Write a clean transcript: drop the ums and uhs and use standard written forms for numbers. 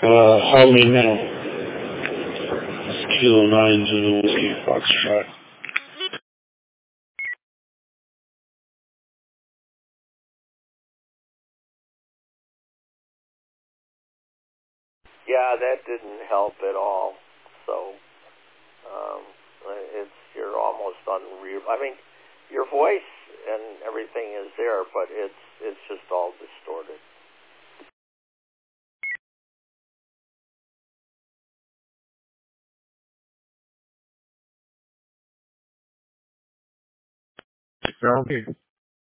Halloween now. It's Kilo 9 to the Whiskey Foxtrot. Yeah, that didn't help at all. So, you're almost unreal. I mean, your voice and everything is there, but it's just all distorted. Okay.